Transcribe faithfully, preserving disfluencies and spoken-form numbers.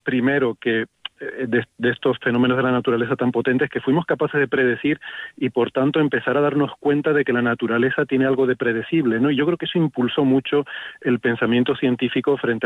primero, que De, de estos fenómenos de la naturaleza tan potentes, que fuimos capaces de predecir y por tanto empezar a darnos cuenta de que la naturaleza tiene algo de predecible, ¿no? Y yo creo que eso impulsó mucho el pensamiento científico frente a